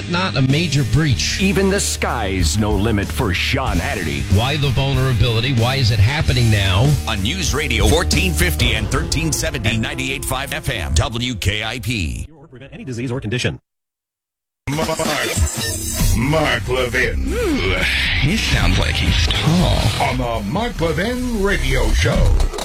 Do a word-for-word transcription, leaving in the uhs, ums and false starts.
that not a major breach? Even the sky's no limit for Sean Hannity. Why the vulnerability? Why is it happening now? On News Radio fourteen fifty and thirteen seventy, ninety-eight point five F M, W K I P. Or prevent any disease or condition. Mark, Mark Levin. Ooh, he sounds like he's tall. On the Mark Levin Radio Show.